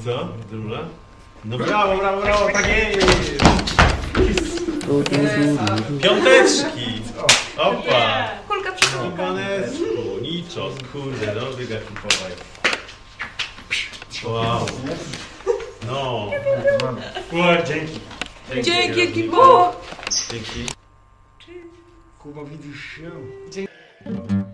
co? Druga? No brawo, brawo, brawo, tak jest! Piąteczki! Opa! Kulka przy kulka. Iwanesku, niczo, kurde, dobry gakipowej. Wow. No. O, dzięki. Dzięki, ekipo! Dzięki. Kuba, widzisz się? Dzięki.